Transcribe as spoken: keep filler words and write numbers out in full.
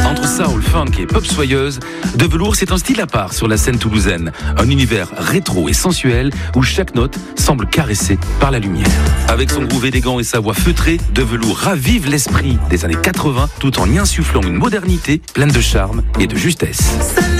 Entre soul, funk et pop soyeuse, De Velours c'est un style à part sur la scène toulousaine. Un univers rétro et sensuel où chaque note semble caressée par la lumière. Avec son groove élégant et sa voix feutrée, De Velours ravive l'esprit des années quatre-vingts tout en y insufflant une modernité pleine de charme et de justesse.